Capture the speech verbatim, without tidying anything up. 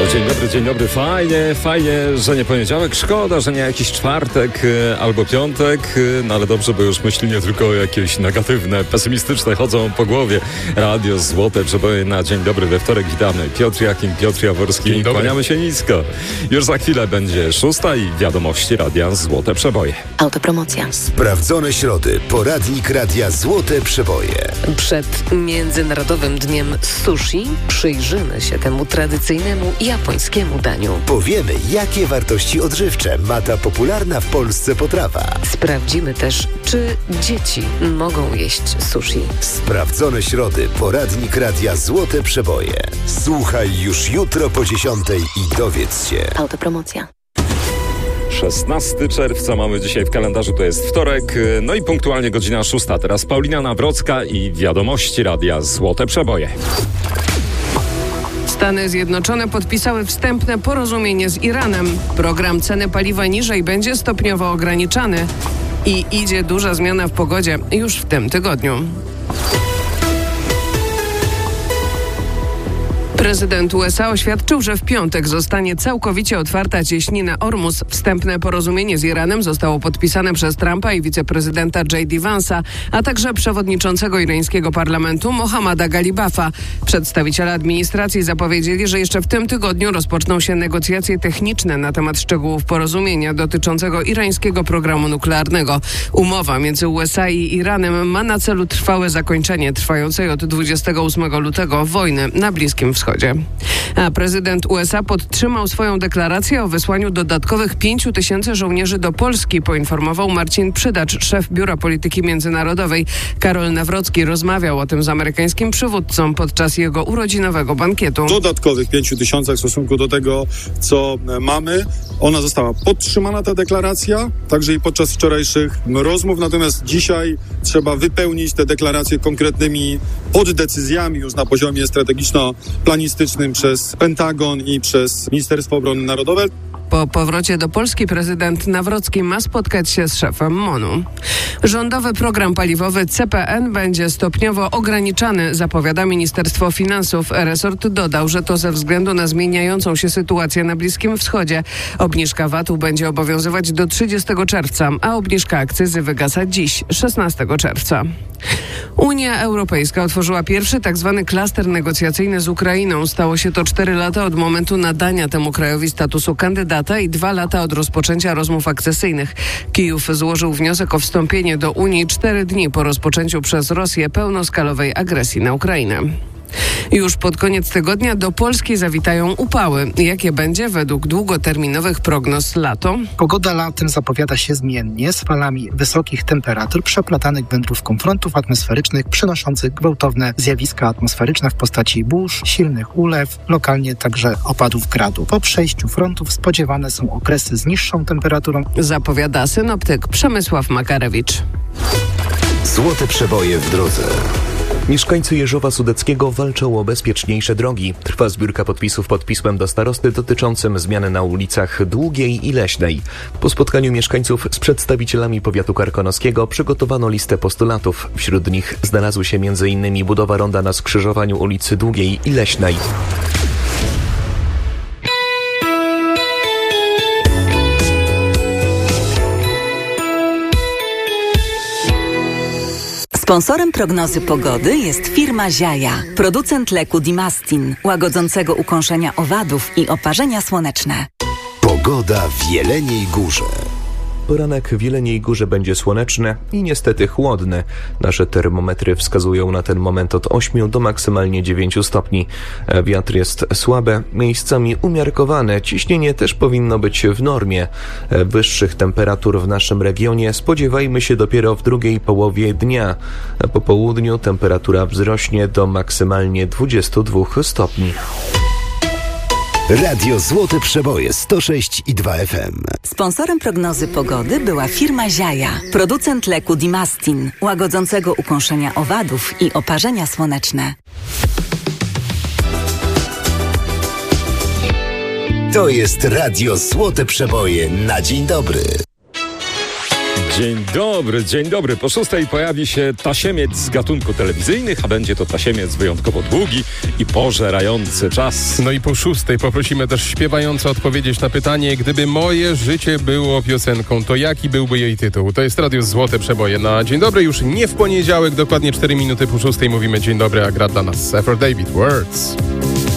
Dzień dobry, dzień dobry. Fajnie, fajnie, że nie poniedziałek. Szkoda, że nie jakiś czwartek y, albo piątek. Y, no ale dobrze, bo już myśli nie tylko jakieś negatywne, pesymistyczne chodzą po głowie. Radio Złote Przeboje na Dzień Dobry we wtorek. Witamy. Piotr Jakim, Piotr Jaworski. Kłaniamy się nisko. Już za chwilę będzie szósta i wiadomości Radia Złote Przeboje. Autopromocja. Sprawdzone środy. Poradnik Radia Złote Przeboje. Przed Międzynarodowym Dniem Sushi przyjrzymy się temu tradycyjnemu japońskiemu daniu. Powiemy, jakie wartości odżywcze ma ta popularna w Polsce potrawa. Sprawdzimy też, czy dzieci mogą jeść sushi. Sprawdzone środy. Poradnik Radia Złote Przeboje. Słuchaj już jutro po dziesiątej i dowiedz się. Autopromocja. szesnastego czerwca mamy dzisiaj w kalendarzu, to jest wtorek, no i punktualnie godzina szósta. Teraz Paulina Nawrocka i wiadomości Radia Złote Przeboje. Stany Zjednoczone podpisały wstępne porozumienie z Iranem. Program ceny paliwa niżej będzie stopniowo ograniczany i idzie duża zmiana w pogodzie już w tym tygodniu. Prezydent U S A oświadczył, że w piątek zostanie całkowicie otwarta cieśnina Ormus. Wstępne porozumienie z Iranem zostało podpisane przez Trumpa i wiceprezydenta J D Vance'a, a także przewodniczącego irańskiego parlamentu Mohammada Galibafa. Przedstawiciele administracji zapowiedzieli, że jeszcze w tym tygodniu rozpoczną się negocjacje techniczne na temat szczegółów porozumienia dotyczącego irańskiego programu nuklearnego. Umowa między U S A i Iranem ma na celu trwałe zakończenie trwającej od dwudziestego ósmego lutego wojny na Bliskim Wschodzie. A prezydent U S A podtrzymał swoją deklarację o wysłaniu dodatkowych pięciu tysięcy żołnierzy do Polski, poinformował Marcin Przydacz, szef Biura Polityki Międzynarodowej. Karol Nawrocki rozmawiał o tym z amerykańskim przywódcą podczas jego urodzinowego bankietu. Dodatkowych pięciu tysiącach w stosunku do tego, co mamy. Ona została podtrzymana, ta deklaracja, także i podczas wczorajszych rozmów. Natomiast dzisiaj trzeba wypełnić te deklaracje konkretnymi poddecyzjami już na poziomie strategiczno-planistycznym przez Pentagon i przez Ministerstwo Obrony Narodowej. Po powrocie do Polski prezydent Nawrocki ma spotkać się z szefem MONU. Rządowy program paliwowy C P N będzie stopniowo ograniczany, zapowiada Ministerstwo Finansów. Resort dodał, że to ze względu na zmieniającą się sytuację na Bliskim Wschodzie. Obniżka V A T-u będzie obowiązywać do trzydziestego czerwca, a obniżka akcyzy wygasa dziś, szesnastego czerwca. Unia Europejska otworzyła pierwszy tak zwany klaster negocjacyjny z Ukrainą. Stało się to cztery lata od momentu nadania temu krajowi statusu kandydata i dwa lata od rozpoczęcia rozmów akcesyjnych. Kijów złożył wniosek o wstąpienie do Unii cztery dni po rozpoczęciu przez Rosję pełnoskalowej agresji na Ukrainę. Już pod koniec tygodnia do Polski zawitają upały. Jakie będzie według długoterminowych prognoz lato? Pogoda latem zapowiada się zmiennie, z falami wysokich temperatur przeplatanych wędrówką frontów atmosferycznych przynoszących gwałtowne zjawiska atmosferyczne w postaci burz, silnych ulew, lokalnie także opadów gradu. Po przejściu frontów spodziewane są okresy z niższą temperaturą. Zapowiada synoptyk Przemysław Makarewicz. Złote Przeboje w drodze. Mieszkańcy Jeżowa Sudeckiego walczą o bezpieczniejsze drogi. Trwa zbiórka podpisów pod pismem do starosty dotyczącym zmian na ulicach Długiej i Leśnej. Po spotkaniu mieszkańców z przedstawicielami powiatu karkonoskiego przygotowano listę postulatów. Wśród nich znalazły się między innymi budowa ronda na skrzyżowaniu ulicy Długiej i Leśnej. Sponsorem prognozy pogody jest firma Ziaja, producent leku Dimastin, łagodzącego ukąszenia owadów i oparzenia słoneczne. Pogoda w Jeleniej Górze. Poranek w Jeleniej Górze będzie słoneczny i niestety chłodny. Nasze termometry wskazują na ten moment od ośmiu do maksymalnie dziewięciu stopni. Wiatr jest słaby, miejscami umiarkowany. Ciśnienie też powinno być w normie. Wyższych temperatur w naszym regionie spodziewajmy się dopiero w drugiej połowie dnia. Po południu temperatura wzrośnie do maksymalnie dwudziestu dwóch stopni. Radio Złote Przeboje sto sześć i dwa F M. Sponsorem prognozy pogody była firma Ziaja, producent leku Dimastin, łagodzącego ukąszenia owadów i oparzenia słoneczne. To jest Radio Złote Przeboje na dzień dobry. Dzień dobry, dzień dobry. Po szóstej pojawi się tasiemiec z gatunku telewizyjnych, a będzie to tasiemiec wyjątkowo długi i pożerający czas. No i po szóstej poprosimy też śpiewająco odpowiedzieć na pytanie, gdyby moje życie było piosenką, to jaki byłby jej tytuł? To jest Radio Złote Przeboje na Dzień Dobry, już nie w poniedziałek, dokładnie cztery minuty po szóstej mówimy dzień dobry, a gra dla nas Safer David Words.